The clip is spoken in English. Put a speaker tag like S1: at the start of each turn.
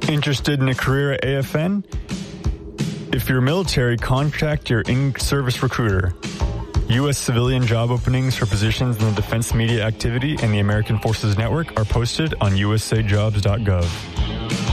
S1: Interested in a career at AFN? If you're military, contact your in-service recruiter. U.S. civilian job openings for positions in the Defense Media Activity and the American Forces Network are posted on usajobs.gov.